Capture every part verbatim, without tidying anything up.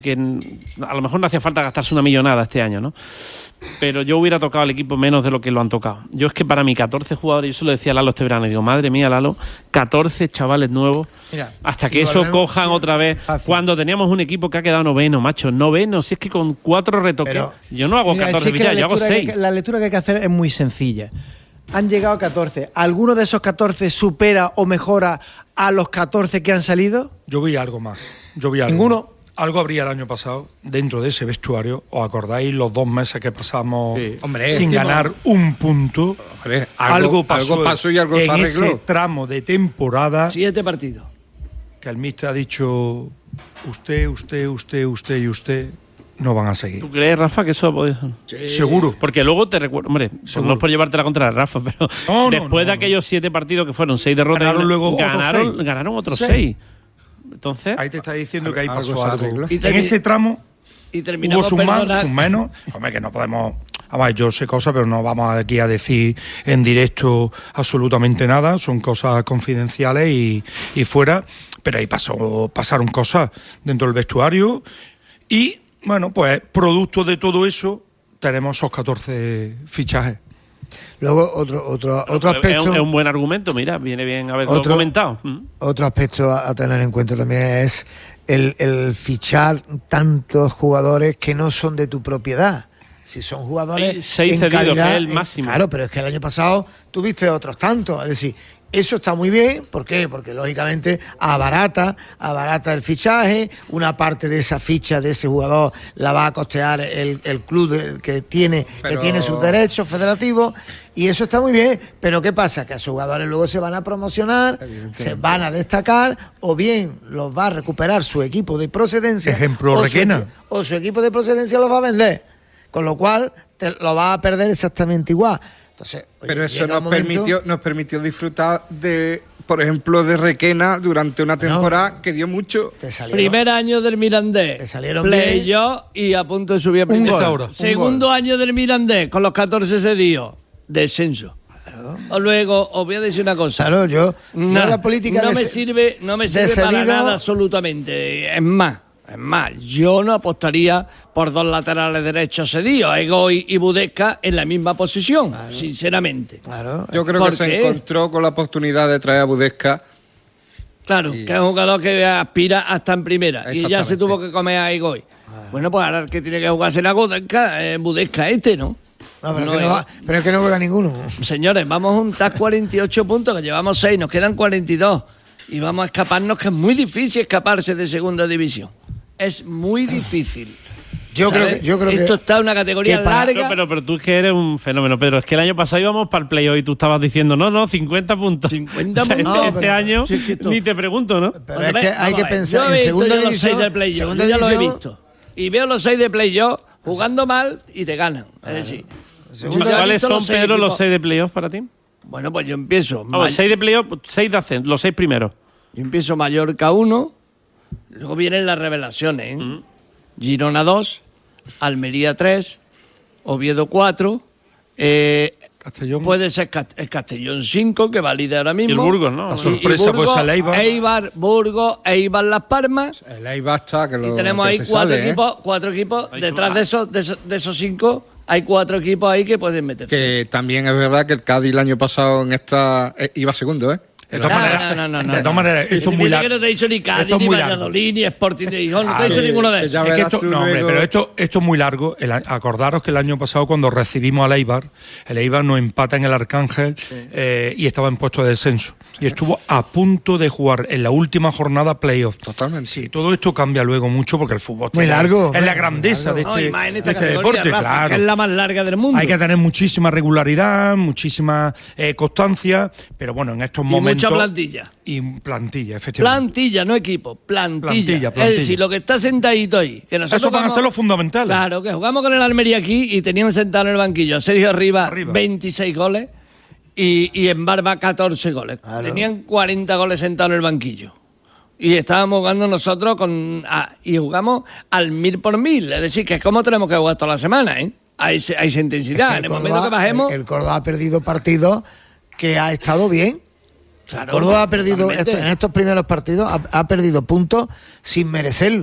que a lo mejor no hacía falta gastarse una millonada este año, ¿no? Pero yo hubiera tocado al equipo menos de lo que lo han tocado. Yo es que para mí catorce jugadores, yo se lo decía a Lalo este verano, y digo, madre mía, Lalo, catorce chavales nuevos, mira, hasta que eso cojan sí, otra vez. Fácil. Cuando teníamos un equipo que ha quedado noveno, macho, noveno, si es que con cuatro retoques, pero, yo no hago mira, catorce si fichas, yo hago seis. La lectura que hay que hacer es muy sencilla. Han llegado catorce. ¿Alguno de esos catorce supera o mejora a los catorce que han salido? Yo vi algo más. Yo vi algo. ¿Ninguno? Más. Algo habría el año pasado dentro de ese vestuario. ¿Os acordáis los dos meses que pasamos sí. Hombre, sin ganar un punto? Hombre, algo, algo, pasó, algo pasó y algo en se arregló. Ese tramo de temporada. Siete partidos. Que el míster ha dicho usted, usted, usted, usted y usted no van a seguir. ¿Tú crees, Rafa, que eso puede ser? Sí. Seguro. Porque luego te recuerdo, hombre, pues no es por llevarte la contra Rafa, pero no, después no, no, de aquellos no. siete partidos que fueron seis derrotas, ganaron luego ganaron, otros seis. Ganaron otros seis. seis. Entonces, ahí te está diciendo algo, que ahí algo pasó algo. Y en ese tramo y hubo sus más, sus menos. Hombre, que no podemos. Además, yo sé cosas, pero no vamos aquí a decir en directo absolutamente nada. Son cosas confidenciales y, y fuera. Pero ahí pasó, pasaron cosas dentro del vestuario. Y, bueno, pues producto de todo eso, tenemos esos catorce fichajes. Luego, otro otro otro aspecto. Es un, es un buen argumento, mira, viene bien haberlo otro, comentado. Otro aspecto a, a tener en cuenta también es el, el fichar tantos jugadores que no son de tu propiedad. Si son jugadores Hay seis en cedidos, calidad, que es el máximo. Claro, pero es que el año pasado tuviste otros tantos. Es decir, eso está muy bien. ¿Por qué? Porque lógicamente abarata, abarata el fichaje. Una parte de esa ficha de ese jugador la va a costear el, el club de, que tiene pero... que tiene sus derechos federativos. Y eso está muy bien. Pero ¿qué pasa? Que a sus jugadores luego se van a promocionar, se van a destacar, o bien los va a recuperar su equipo de procedencia. Ejemplo, o Requena. Su, o su equipo de procedencia los va a vender. Con lo cual te lo va a perder exactamente igual. Entonces, oye, pero eso nos momento... permitió nos permitió disfrutar de, por ejemplo, de Requena durante una temporada no, que dio mucho. Te salieron, primer año del Mirandés, te salieron playoff y a punto de subir a primera. Segundo gol. Año del Mirandés con los catorce cedidos, descenso. Claro. O luego os voy a decir una cosa. Claro, yo no, yo la política no de me sirve, no me sirve para cedido... nada absolutamente. Es más. Es más, yo no apostaría por dos laterales derechos cedidos, Egoy y Budesca, en la misma posición, claro. sinceramente. Claro. Yo creo que se encontró con la oportunidad de traer a Budesca. Claro, y... que es un jugador que aspira hasta en primera y ya se tuvo que comer a Egoy. Claro. Bueno, pues ahora el que tiene que jugarse la Budesca es Budesca este, ¿no? No, pero, no es que no va, pero es que no juega ninguno. Señores, vamos a juntar cuarenta y ocho puntos, que llevamos seis, nos quedan cuarenta y dos. Y vamos a escaparnos, que es muy difícil escaparse de segunda división. Es muy difícil. Yo ¿sabes? creo que yo creo esto que, está en una categoría para, larga. Pero, pero, pero tú es que eres un fenómeno, Pedro. Es que el año pasado íbamos para el playoff y tú estabas diciendo, no, no, cincuenta puntos. cincuenta o sea, puntos. Este, no, este pero, año si es que ni te pregunto, ¿no? Pero Cuando es ve, que hay que pensar yo en segunda visto división. Los seis del segunda yo ya división, lo he visto. Y veo los seis de playoff jugando mal y te ganan. Claro. Es decir, ¿cuáles son, Pedro, los seis de playoff para ti? Bueno, pues yo empiezo. Oh, seis de playoff, seis de ascenso, los seis primeros. Yo empiezo Mallorca uno, luego vienen las revelaciones, ¿eh? Mm. Girona dos, Almería tres, Oviedo cuatro, eh, Castellón. Puede ser Cast- el Castellón cinco, que va líder ahora mismo. Y el Burgos, ¿no? La sorpresa, y Burgos, pues, al Eibar. Eibar, Burgos, Eibar Las Palmas. El Eibar está que lo Y tenemos que ahí se cuatro sale, equipos, ¿eh? cuatro equipos. Detrás de esos, de esos, de esos cinco, hay cuatro equipos ahí que pueden meterse. Que también es verdad que el Cádiz el año pasado en esta eh, iba segundo, ¿eh? De todas no, maneras, no, no, no, de todas maneras, esto es muy Mira largo. que no te he dicho ni Cádiz, Esto es ni muy Valladolid, ni Sporting de Gijón, no te he dicho que- ninguno de que esos. ya Es que verás esto, tú no, hombre, luego- pero esto, esto es muy largo. El, acordaros que el año pasado, cuando recibimos al Eibar, el Eibar nos empata en el Arcángel sí. eh, y estaba en puesto de descenso. Y estuvo a punto de jugar en la última jornada playoff. Totalmente. Sí, todo esto cambia luego mucho porque el fútbol muy largo, es la grandeza de No, este, y más en esta de este categoría, deporte, Rafa, claro. que es la más larga del mundo. Hay que tener muchísima regularidad, muchísima eh, constancia, pero bueno, en estos y momentos. mucha plantilla. Y plantilla, efectivamente. Plantilla, no equipo, plantilla. Plantilla, plantilla. Es decir, lo que está sentadito ahí. Que nosotros Eso van vamos, a ser los fundamentales. Claro, que jugamos con el Almería aquí y teníamos sentado en el banquillo a Sergio Arriba, Arriba. veintiséis goles y, y en Barba catorce goles. Claro. Tenían cuarenta goles sentados en el banquillo. Y estábamos jugando nosotros con a, y jugamos al mil por mil. Es decir, que es como tenemos que jugar toda la semana, ¿eh? Hay, hay esa intensidad. Es que en el Córdoba, momento que bajemos. El, el Córdoba ha perdido partidos que ha estado bien. Claro, Córdoba ha perdido totalmente. esto, en estos primeros partidos ha, ha perdido puntos sin merecerlo.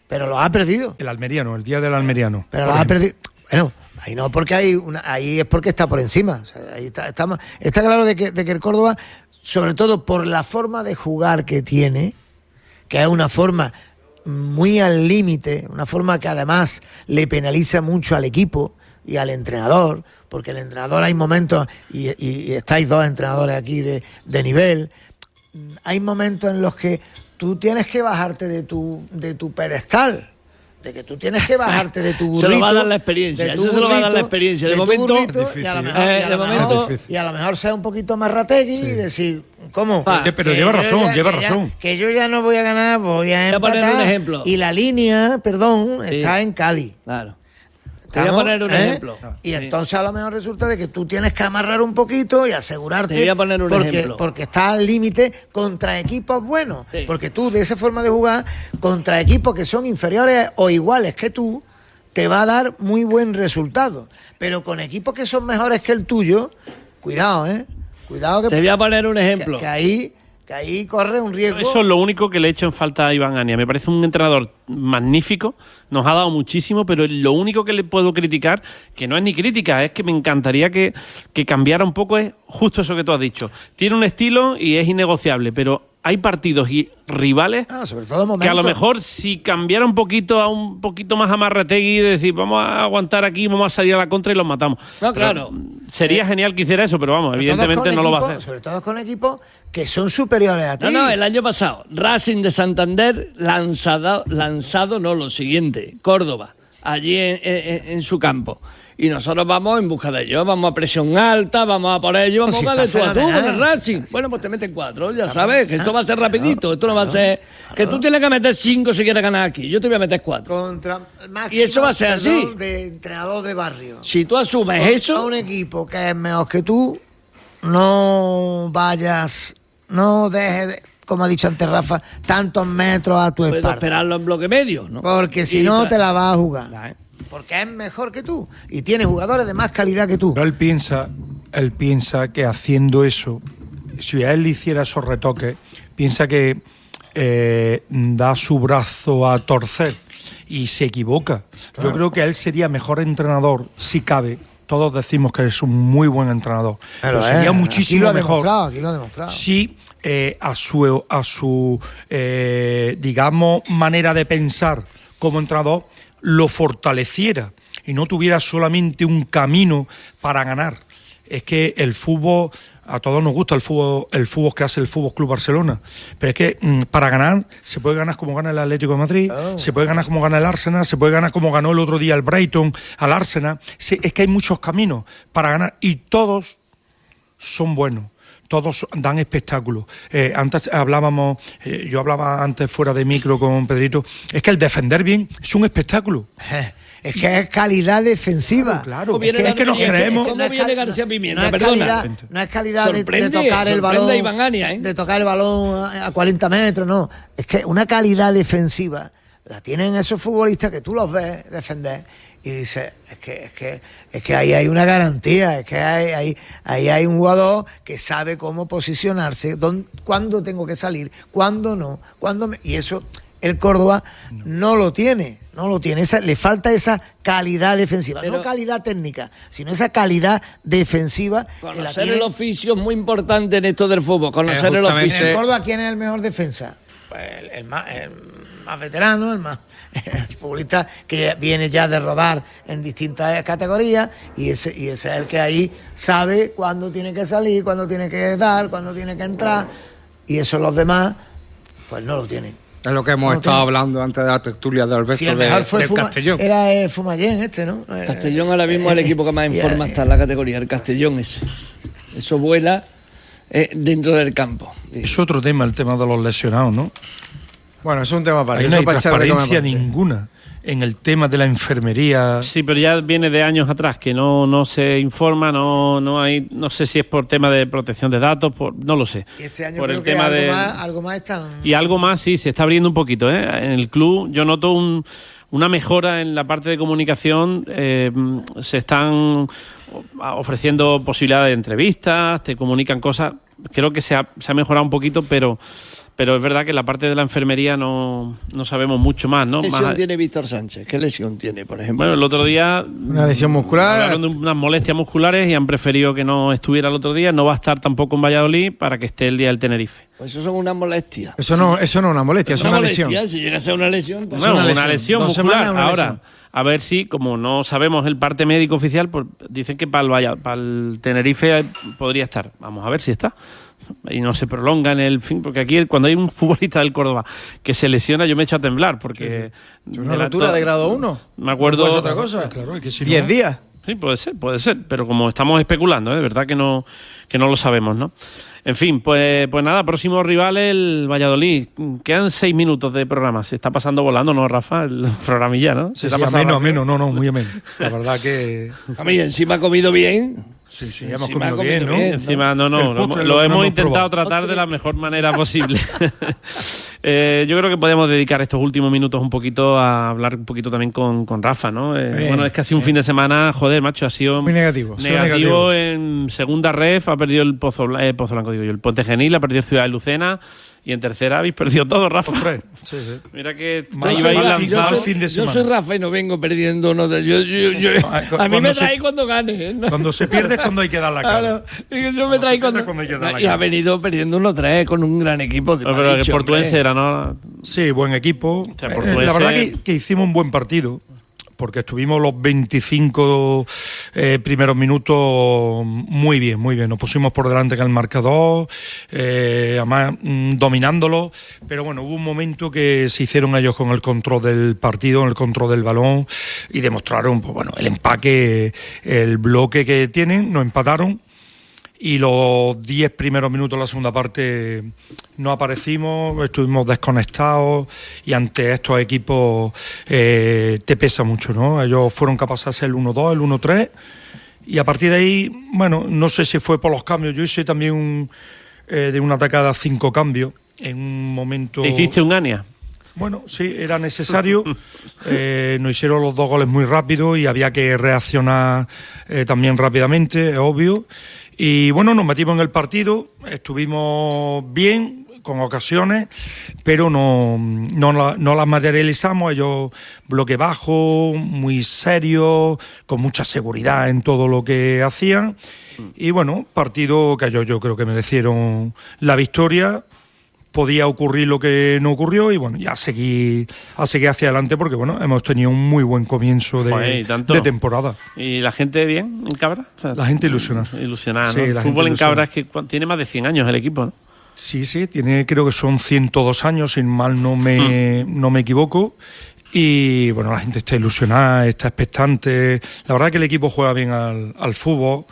pero lo ha perdido. El almeriano, el día del almeriano. Pero lo ha perdido. Bueno, ahí no, porque hay una, ahí es porque está por encima. O sea, ahí está, está, está claro de que, de que el Córdoba, sobre todo por la forma de jugar que tiene, que es una forma muy al límite, una forma que además le penaliza mucho al equipo y al entrenador, porque el entrenador hay momentos, y, y, y estáis dos entrenadores aquí de, de nivel, hay momentos en los que tú tienes que bajarte de tu, de tu pedestal. De que tú tienes que bajarte de tu burrito. Se lo va a dar la experiencia. Eso se lo va a dar la experiencia. De, de momento. Burrito, y a lo mejor, eh, y a lo mejor, momento, y a lo mejor sea un poquito más rategui sí. y decir, ¿cómo? Ah, que, pero que lleva razón, ya, lleva que razón. Ya, que yo ya no voy a ganar, voy a empatar. Voy a poner un ejemplo. Y la línea, perdón, sí. está en Cali. Claro. Te voy a poner un ¿eh? ejemplo. Y sí. entonces a lo mejor resulta de que tú tienes que amarrar un poquito y asegurarte. Te voy a poner un porque, ejemplo. Porque estás al límite contra equipos buenos. Sí. Porque tú, de esa forma de jugar, contra equipos que son inferiores o iguales que tú, te va a dar muy buen resultado. Pero con equipos que son mejores que el tuyo, cuidado, ¿eh? Cuidado que... Te voy a poner un ejemplo. Que, que ahí... que ahí corre un riesgo. Eso es lo único que le he hecho en falta a Iván Ania. Me parece un entrenador magnífico, nos ha dado muchísimo, pero lo único que le puedo criticar, que no es ni crítica, es que me encantaría que, que cambiara un poco, es justo eso que tú has dicho. Tiene un estilo y es innegociable, pero hay partidos y rivales ah, sobre todo momentos. Que a lo mejor si cambiara un poquito a un poquito más amarrategui y decir vamos a aguantar aquí, vamos a salir a la contra y los matamos. No, claro. Sería eh, genial que hiciera eso, pero vamos, sobre evidentemente no equipo, lo va a hacer. Sobre todo con equipos que son superiores a ti. No, no, el año pasado, Racing de Santander lanzado, lanzado no, lo siguiente, Córdoba, allí en, en, en su campo. Y nosotros vamos en busca de ellos, vamos a presión alta, vamos a por ellos, vamos a darle tú a tú con el Racing. Bueno, pues te meten cuatro, ya sabes, que esto va a ser rapidito, esto no va a ser... Que tú tienes que meter cinco si quieres ganar aquí, yo te voy a meter cuatro. Contra máximo, y eso va a ser así. De entrenador de barrio. Si tú asumes Contra eso... un equipo que es mejor que tú, no vayas, no dejes, de, como ha dicho antes Rafa, tantos metros a tu espalda. Puedes esperarlo en bloque medio, ¿no? Porque si y no, tra- te la vas a jugar. Nah, ¿eh? Porque es mejor que tú y tiene jugadores de más calidad que tú. Pero él piensa, él piensa que haciendo eso, si a él le hiciera esos retoques, piensa que eh, da su brazo a torcer y se equivoca. Claro. Yo creo que él sería mejor entrenador si cabe. Todos decimos que es un muy buen entrenador, pero, pero sería eh, muchísimo aquí lo mejor ha aquí lo ha demostrado. si eh, a su, a su eh, digamos, manera de pensar como entrenador lo fortaleciera y no tuviera solamente un camino para ganar. Es que el fútbol, a todos nos gusta el fútbol, el fútbol que hace el Fútbol Club Barcelona, pero es que mmm, para ganar se puede ganar como gana el Atlético de Madrid, oh. se puede ganar como gana el Arsenal, se puede ganar como ganó el otro día el Brighton al Arsenal. Sí, es que hay muchos caminos para ganar y todos son buenos. Todos dan espectáculo. Eh, antes hablábamos, eh, yo hablaba antes fuera de micro con Pedrito, es que el defender bien es un espectáculo. Es que es calidad defensiva. Claro, claro. Es que, es que nos creemos. ¿Cómo viene García Pimienta? No es calidad, no es calidad de, de tocar el balón, Iván Ania, ¿eh? de tocar el balón a cuarenta metros, no. Es que una calidad defensiva la tienen esos futbolistas que tú los ves defender y dices, es que, es que, es que ahí hay una garantía, es que hay, hay, ahí hay un jugador que sabe cómo posicionarse, dónde, cuándo tengo que salir, cuándo no, cuándo me, y eso el Córdoba no, no lo tiene, no lo tiene, esa, le falta esa calidad defensiva, pero no calidad técnica, sino esa calidad defensiva. Conocer que la tiene... tiene... el oficio es muy importante en esto del fútbol, conocer eh, el oficio. En el Córdoba, ¿quién es el mejor defensa? Pues el, el, más, el más veterano, el más el futbolista que viene ya de rodar en distintas categorías y ese, y ese es el que ahí sabe cuándo tiene que salir, cuándo tiene que dar, cuándo tiene que entrar, y eso los demás pues no lo tienen. Es lo que hemos no estado tiene. hablando antes de la tertulia de Alberto, sí, el mejor de, fue del Fuma, Castellón. Era el Fumallén este, ¿no? Castellón ahora mismo es el equipo que más en forma está en la categoría, el Castellón ese. Eso vuela eh, dentro del campo. Es otro tema, el tema de los lesionados, ¿no? Bueno, es un tema para Ahí no hay transparencia ninguna en el tema de la enfermería. Sí, pero ya viene de años atrás que no, no se informa, no, no hay, no sé si es por tema de protección de datos, por, no lo sé. Y este año por creo el que tema algo, de, más, algo más están... Y algo más, sí, se está abriendo un poquito, ¿eh? En el club yo noto un, una mejora en la parte de comunicación, eh, se están ofreciendo posibilidades de entrevistas, te comunican cosas, creo que se ha, se ha mejorado un poquito, pero... pero es verdad que la parte de la enfermería no, no sabemos mucho más, ¿no? ¿Qué lesión más... tiene Víctor Sánchez? ¿Qué lesión tiene, por ejemplo? Bueno, el otro día... Una lesión muscular. Hablaron de unas molestias musculares y han preferido que no estuviera el otro día. No va a estar tampoco en Valladolid para que esté el día del Tenerife. Pues eso son unas molestias. Eso no, eso no es una molestia, es una, una molestia, lesión. Si llega a ser una lesión... Pues bueno, una una lesión, lesión, Dos muscular. semanas, una Ahora, lesión. a ver si, como no sabemos el parte médico oficial, pues dicen que para el, Valla- para el Tenerife podría estar. Vamos a ver si está. Y no se prolonga en el fin, porque aquí cuando hay un futbolista del Córdoba que se lesiona, yo me echo a temblar, porque... Sí, sí. Una rotura de grado uno. Me acuerdo... ¿No es otra cosa? Claro, es que si Diez no- días. Sí, puede ser, puede ser, pero como estamos especulando, ¿eh? De verdad que no, que no lo sabemos, ¿no? En fin, pues, pues nada, próximo rival el Valladolid. Quedan seis minutos de programa. Se está pasando volando, ¿no, Rafa? El programilla, ¿no? Sí, Se sí, está pasando ameno, rápido. ameno, no, no, muy ameno. La verdad que... A mí encima ha comido bien. Sí, sí, hemos Encima comido ha bien, comido ¿no? bien. Encima, no, no, El lo, postre lo lo que hemos no hemos intentado probado. tratar de la mejor manera posible. eh, yo creo que podemos dedicar estos últimos minutos un poquito a hablar un poquito también con, con Rafa, ¿no? Eh, Bien, bueno, es que ha sido un fin de semana, joder, macho, ha sido Muy negativo. negativo, negativo. en segunda ref, ha perdido el Pozo, Bla- eh, Pozo Blanco, digo yo, el Ponte Genil, ha perdido el Ciudad de Lucena, y en tercera habéis perdido todo, Rafa. Hombre, sí, sí. Mira que Mal- ibais mal- lanzados. mal fin de Yo semana. soy Rafa y no vengo perdiendo uno de yo, yo, yo- Ay, cu- A mí cuando me se- trae cuando gane. ¿eh? No. Cuando se pierde es cuando hay que dar la cara. Claro, digo, yo me trae se pierde cuando, cuando hay que dar la y ha cara. venido perdiendo uno tres con un gran equipo. No, pero que portuense era, ¿no? Sí, buen equipo. sea, Eh, portuense- la verdad que, que hicimos un buen partido, porque estuvimos los veinticinco eh, primeros minutos muy bien, muy bien. Nos pusimos por delante en el marcador, eh, además mm, dominándolo, pero bueno, hubo un momento que se hicieron ellos con el control del partido, en el control del balón, y demostraron, pues, bueno, el empaque, el bloque que tienen, nos empataron. Y los diez primeros minutos de la segunda parte no aparecimos, estuvimos desconectados y ante estos equipos eh, te pesa mucho, ¿no? Ellos fueron capaces de hacer el uno dos, el uno tres y a partir de ahí, bueno, no sé si fue por los cambios, yo hice también un, eh, de una atacada cinco cambios en un momento... ¿Te hiciste un Ania? Bueno, sí, era necesario. Eh, nos hicieron los dos goles muy rápido y había que reaccionar eh, también rápidamente, es obvio. Y bueno, nos metimos en el partido, estuvimos bien, con ocasiones, pero no, no, la- no las materializamos. Ellos bloque bajo, muy serios, con mucha seguridad en todo lo que hacían. Y bueno, partido que ellos yo creo que merecieron la victoria. Podía ocurrir lo que no ocurrió y bueno, ya a seguir, a seguir hacia adelante porque bueno, hemos tenido un muy buen comienzo de, Joder, ¿y tanto? de temporada. ¿Y la gente bien en Cabra? O sea, La gente ilusionada. Ilusionada, ¿no? Sí, El la fútbol gente en Cabra es ilusionada. que cu- tiene más de cien años el equipo, ¿no? Sí, sí, tiene, creo que son ciento dos años, sin mal no me, no me equivoco. Y bueno, la gente está ilusionada, está expectante. La verdad que el equipo juega bien al, al fútbol,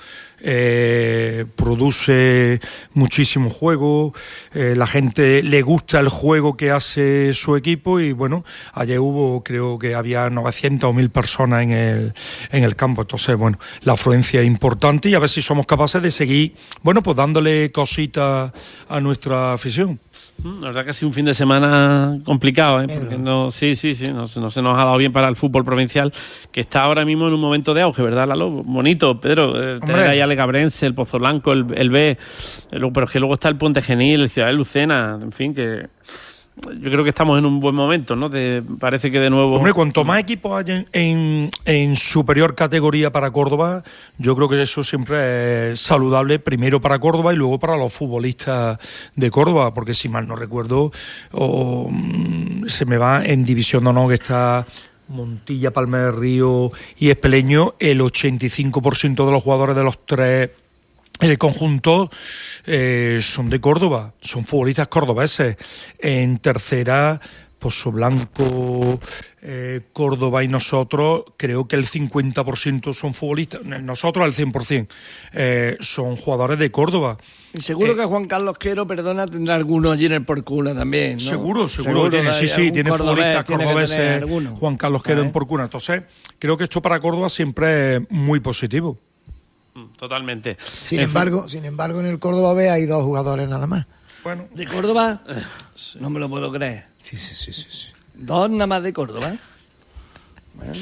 eh, produce muchísimo juego, eh, la gente le gusta el juego que hace su equipo y bueno, ayer hubo, creo que había novecientas o mil personas en el, en el campo. Entonces, bueno, la afluencia es importante y a ver si somos capaces de seguir, bueno, pues dándole cositas a nuestra afición. Mm, La verdad que ha sido un fin de semana complicado, ¿eh? Porque no, sí, sí, sí, no, se- no se nos ha dado bien para el fútbol provincial, que está ahora mismo en un momento de auge, ¿verdad, Lalo? Bonito, Pedro, eh, tener ahí a Ale Cabrense, el Pozo Blanco, el, el B, eh, luego- pero es que luego está el Ponte Genil, el Ciudad de Lucena, en fin, que yo creo que estamos en un buen momento, ¿no? De- parece que de nuevo... Hombre, cuanto más equipos hay en, en, en superior categoría para Córdoba, yo creo que eso siempre es saludable, primero para Córdoba y luego para los futbolistas de Córdoba, porque si mal no recuerdo, o, mm, se me va en División de Honor que está Montilla, Palma del Río y Espeleño, el ochenta y cinco por ciento de los jugadores de los tres el conjunto eh, son de Córdoba, son futbolistas cordobeses. En tercera, Pozo Blanco, eh, Córdoba y nosotros, creo que el cincuenta por ciento son futbolistas, nosotros al cien por ciento, eh, son jugadores de Córdoba. Y seguro Eh, que Juan Carlos Quero, perdona, tendrá alguno allí en el Porcuna también, ¿no? Seguro, seguro, tiene, que sí, hay sí, algún tiene cordobés, futbolistas tiene que cordobeses, tener alguno. Juan Carlos Quero ¿Eh? en Porcuna. Entonces, creo que esto para Córdoba siempre es muy positivo. Totalmente. Sin En embargo, sin embargo, en el Córdoba B hay dos jugadores nada más. Bueno, ¿De Córdoba? No me lo puedo creer. Sí, sí, sí, sí. sí. Dos nada más de Córdoba.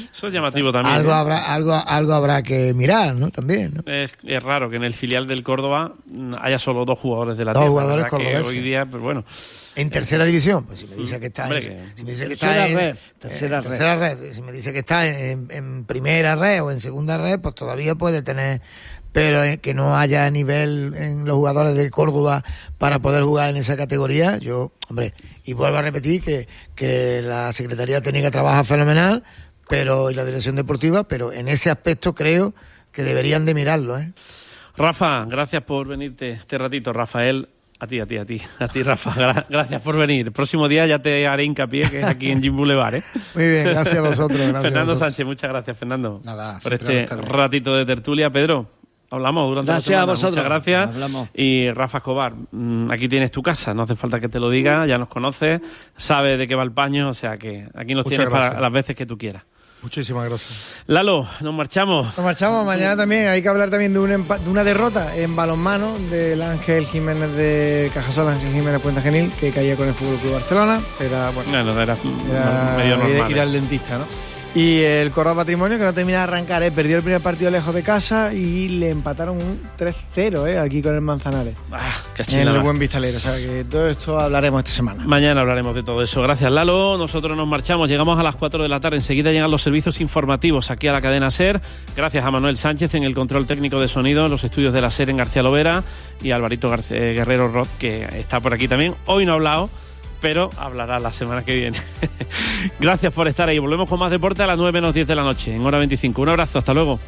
Eso es llamativo también. Algo ¿eh? habrá, algo, algo habrá que mirar, ¿no? También, ¿no? Es, es raro que en el filial del Córdoba haya solo dos jugadores de la Dos tierra. jugadores ¿verdad? Que cordobeses. hoy día, pues bueno. En tercera división, pues si me dice que está Hombre, en, que- si me dice que Tercera está en, red, tercera en tercera red, si me dice que está en, en primera red o en segunda red, pues todavía puede tener, pero eh, que no haya nivel en los jugadores de Córdoba para poder jugar en esa categoría, yo, hombre, y vuelvo a repetir que, que la Secretaría Técnica trabaja fenomenal, pero y la dirección deportiva, pero en ese aspecto creo que deberían de mirarlo, ¿eh? Rafa, gracias por venirte este ratito. Rafael, a ti, a ti, a ti, a ti, Rafa, gra- gracias por venir. El próximo día ya te haré hincapié, que es aquí en Gym Boulevard, ¿eh? Muy bien, gracias a vosotros. Gracias Fernando a vosotros. Sánchez, muchas gracias, Fernando, Nada, por siempre este tarde. ratito de tertulia. Pedro, hablamos durante Gracias la semana. a vosotros. Muchas gracias. Hablamos. Y Rafa Escobar, mm, aquí tienes tu casa, no hace falta que te lo diga, ya nos conoces, sabes de qué va el paño, o sea que aquí nos Muchas tienes para gracias. las veces que tú quieras. Muchísimas gracias. Lalo, nos marchamos. Nos marchamos mañana también. Hay que hablar también de, un empa- de una derrota en balonmano del Ángel Jiménez de Cajasol, Ángel Jiménez Puente Genil, que caía con el Fútbol Club Barcelona. Era, bueno, Bueno, era, era medio ir- normal. ir ¿eh? al dentista, ¿no? Y el Córdoba Patrimonio, que no termina de arrancar, ¿eh? Perdió el primer partido lejos de casa y le empataron un tres cero, ¿eh? Aquí con el Manzanares. Ah, qué En chila el más. Buen Vistalero. O sea que todo esto hablaremos esta semana. Mañana hablaremos de todo eso. Gracias, Lalo. Nosotros nos marchamos. Llegamos a las cuatro de la tarde. Enseguida llegan los servicios informativos aquí a la cadena SER. Gracias a Manuel Sánchez en el control técnico de sonido en los estudios de la SER en García Lovera y a Alvarito Garce- eh, Guerrero Roth, que está por aquí también. Hoy no ha hablado, pero hablará la semana que viene. Gracias por estar ahí. Volvemos con más deporte a las nueve menos diez de la noche, en hora veinticinco. Un abrazo. Hasta luego.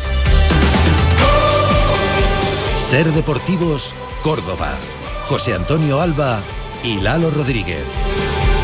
Ser Deportivos, Córdoba. José Antonio Alba y Lalo Rodríguez.